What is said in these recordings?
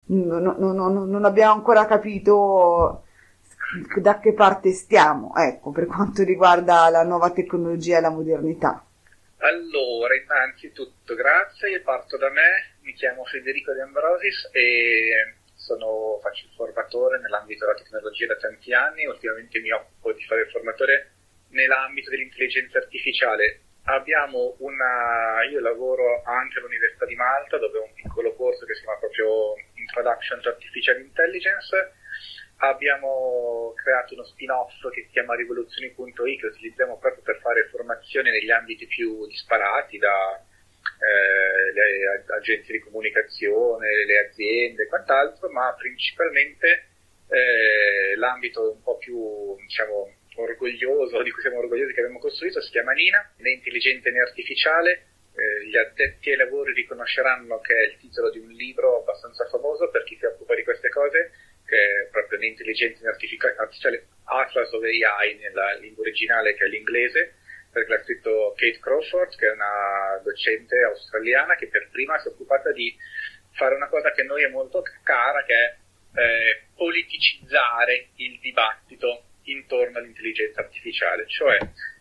non abbiamo ancora capito da che parte stiamo, ecco, per quanto riguarda la nuova tecnologia e la modernità. Allora, innanzitutto grazie, parto da me, mi chiamo Federico De Ambrosis e faccio il formatore nell'ambito della tecnologia da tanti anni. Ultimamente mi occupo di fare il formatore nell'ambito dell'intelligenza artificiale. Io lavoro anche all'Università di Malta, dove ho un piccolo corso che si chiama proprio Introduction to Artificial Intelligence. Abbiamo creato uno spin-off che si chiama Rivoluzioni.i, che utilizziamo proprio per fare formazione negli ambiti più disparati, le agenzie di comunicazione, le aziende e quant'altro, ma principalmente l'ambito un po' più, diciamo, orgoglioso, di cui siamo orgogliosi che abbiamo costruito, si chiama Nina, né intelligente né artificiale. Gli addetti ai lavori riconosceranno che è il titolo di un libro abbastanza famoso per chi si occupa di queste cose, che è proprio l'intelligenza artificiale Atlas of AI nella lingua originale, che è l'inglese, perché l'ha scritto Kate Crawford, che è una docente australiana che per prima si è occupata di fare una cosa che a noi è molto cara, che è politicizzare il dibattito intorno all'intelligenza artificiale. Cioè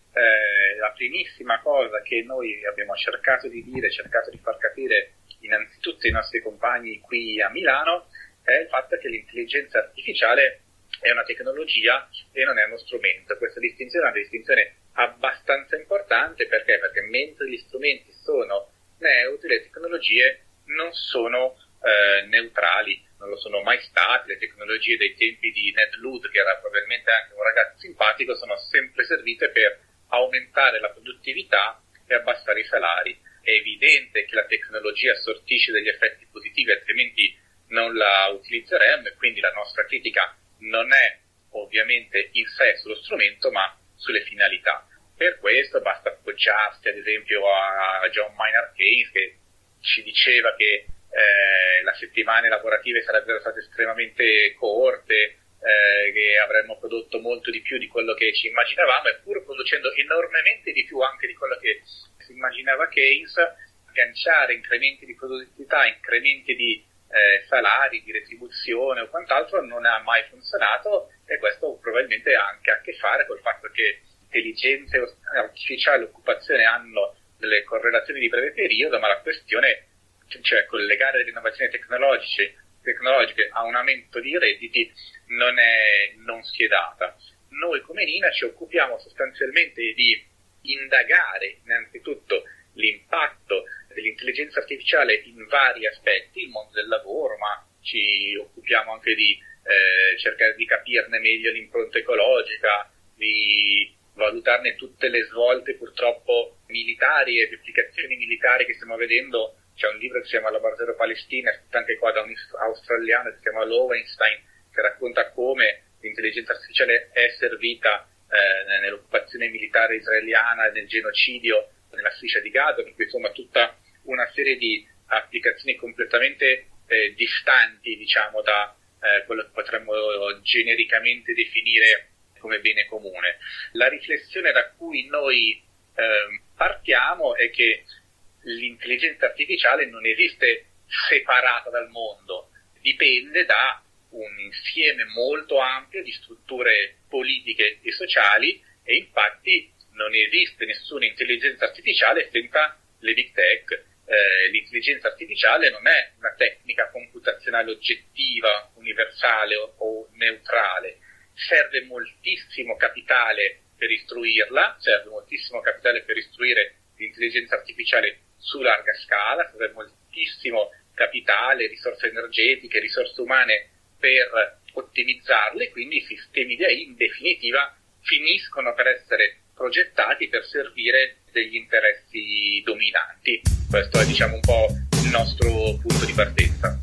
la primissima cosa che noi abbiamo cercato di dire, cercato di far capire innanzitutto ai nostri compagni qui a Milano, è il fatto che l'intelligenza artificiale è una tecnologia e non è uno strumento. Questa distinzione è una distinzione abbastanza importante, perché mentre gli strumenti sono neutri, le tecnologie non sono neutrali, non lo sono mai state. Le tecnologie dei tempi di Ned Ludd, che era probabilmente anche un ragazzo simpatico, sono sempre servite per aumentare la produttività e abbassare i salari. È evidente che la tecnologia sortisce degli effetti positivi, altrimenti non la utilizzeremmo, e quindi la nostra critica non è ovviamente in sé sullo strumento, ma sulle finalità. Per questo basta appoggiarsi ad esempio a John Maynard Keynes, che ci diceva che le settimane lavorative sarebbero state estremamente corte, che avremmo prodotto molto di più di quello che ci immaginavamo, e pur producendo enormemente di più anche di quello che si immaginava Keynes, agganciare incrementi di produttività, incrementi di salari, di retribuzione o quant'altro non ha mai funzionato, e questo probabilmente ha anche a che fare col fatto che intelligenza artificiale e occupazione hanno delle correlazioni di breve periodo, ma la questione, cioè collegare le innovazioni tecnologiche a un aumento di redditi, non si è data. Noi come Nina ci occupiamo sostanzialmente di indagare innanzitutto l'impatto dell'intelligenza artificiale in vari aspetti, il mondo del lavoro, ma ci occupiamo anche di cercare di capirne meglio l'impronta ecologica, di valutarne tutte le svolte purtroppo militari e le applicazioni militari che stiamo vedendo. C'è un libro che si chiama Laboratorio Palestina, scritto anche qua da un australiano che si chiama Lowenstein, che racconta come l'intelligenza artificiale è servita nell'occupazione militare israeliana, nel genocidio nella striscia di Gaza, per cui insomma tutta una serie di applicazioni completamente distanti, diciamo, da quello che potremmo genericamente definire come bene comune. La riflessione da cui noi partiamo è che l'intelligenza artificiale non esiste separata dal mondo, dipende da un insieme molto ampio di strutture politiche e sociali, e infatti non esiste nessuna intelligenza artificiale senza le big tech. L'intelligenza artificiale non è una tecnica computazionale oggettiva, universale o neutrale. Serve moltissimo capitale per istruirla, serve moltissimo capitale per istruire l'intelligenza artificiale su larga scala, serve moltissimo capitale, risorse energetiche, risorse umane per ottimizzarle, quindi i sistemi di AI in definitiva finiscono per essere progettati per servire degli interessi dominanti. Questo è, diciamo, un po' il nostro punto di partenza.